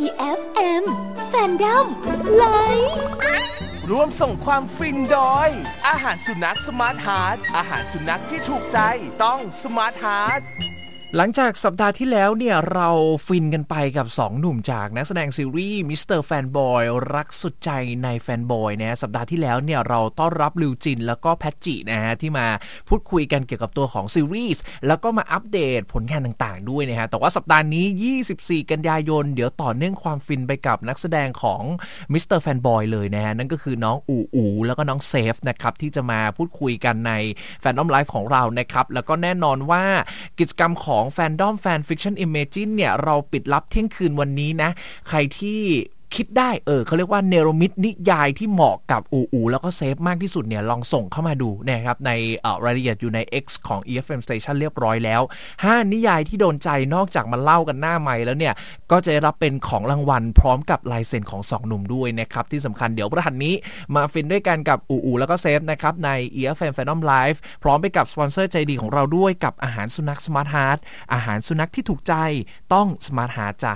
EFM Fandom Live ร่วมส่งความฟินโดยอาหารสุนัขสมาร์ทฮาร์ทอาหารสุนัขที่ถูกใจต้องสมาร์ทฮาร์ทหลังจากสัปดาห์ที่แล้วเนี่ยเราฟินกันไปกับ2หนุ่มจากนักแสดงซีรีส์มิสเตอร์แฟนบอยรักสุดใจในแฟนบอยนะสัปดาห์ที่แล้วเนี่ยเราต้อนรับลิวจินแล้วก็แพทจินะฮะที่มาพูดคุยกันเกี่ยวกับตัวของซีรีส์แล้วก็มาอัปเดตผลงานต่างๆด้วยนะฮะแต่ว่าสัปดาห์นี้24กันยายนเดี๋ยวต่อเนื่องความฟินไปกับนักแสดงของมิสเตอร์แฟนบอยเลยนะฮะนั่นก็คือน้องอูแล้วก็น้องเซฟนะครับที่จะมาพูดคุยกันในแฟนดอมไลฟ์ของเรานะครับแล้วก็แน่นอนว่ากิจกรรมของแฟนดอมแฟนฟิกชั่นอิมเมจินเนี่ยเราปิดลับเที่ยงคืนวันนี้นะใครที่คิดได้เขาเรียกว่าเนรมิตนิยายที่เหมาะกับอูแล้วก็เซฟมากที่สุดเนี่ยลองส่งเข้ามาดูนะครับในรายละเอียดอยู่ใน X ของ EFM Station เรียบร้อยแล้ว5นิยายที่โดนใจนอกจากมาเล่ากันหน้าไมค์แล้วเนี่ยก็จะได้รับเป็นของรางวัลพร้อมกับลายเซ็นของ2หนุ่มด้วยนะครับที่สำคัญเดี๋ยวพฤหัสนี้มาฟินด้วยกันกับอูแล้วก็เซฟนะครับใน EFM Fandom Live พร้อมไปกับสปอนเซอร์ใจดีของเราด้วยกับอาหารสุนัข Smart Heart อาหารสุนัขที่ถูกใจต้อง Smart Heart จ้ะ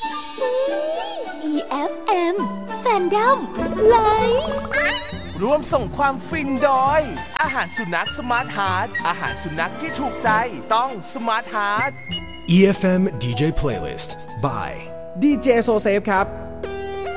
EFM Fandom Live ร่วมส่งความฟินโดยอาหารสุนัขสมาร์ทฮาร์ทอาหารสุนัขที่ถูกใจต้องสมาร์ทฮาร์ท EFM DJ Playlist by DJ So Safe ครับ